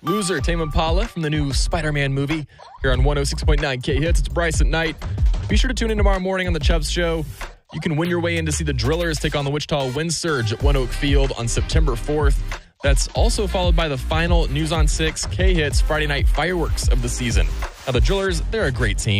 Loser, Tame Impala from the new Spider-Man movie. Here on 106.9 K-Hits, it's Bryce at night. Be sure to tune in tomorrow morning on The Chubbs Show. You can win your way in to see the Drillers take on the Wichita Wind Surge at One Oak Field on September 4th. That's also followed by the final News on 6 K-Hits Friday night fireworks of the season. Now, the Drillers, they're a great team.